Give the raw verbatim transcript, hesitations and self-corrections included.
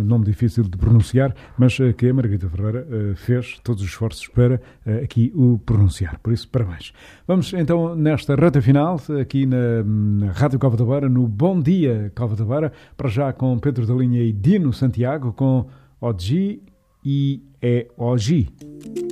nome difícil de pronunciar, mas que a Margarida Ferreira fez todos os esforços para aqui o pronunciar. Por isso, parabéns. Vamos então nesta reta final, aqui na, na Rádio Cova da Beira, no Bom Dia Cova da Beira, para já com Pedro da Linha e Dino Santiago, com O G e E O G.